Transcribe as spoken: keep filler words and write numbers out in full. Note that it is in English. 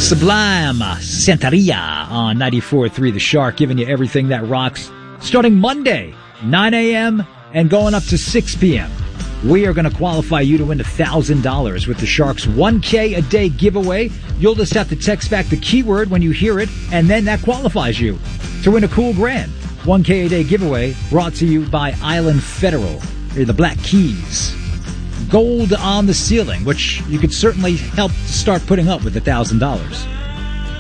Sublime Santeria on ninety-four point three The Shark, giving you everything that rocks. Starting Monday, nine a.m. and going up to six p.m. We are going to qualify you to win one thousand dollars with the Shark's one K a day giveaway. You'll just have to text back the keyword when you hear it, and then that qualifies you to win a cool grand. one K a day giveaway brought to you by Island Federal, or the Black Keys. Gold on the ceiling, which you could certainly help start putting up with one thousand dollars.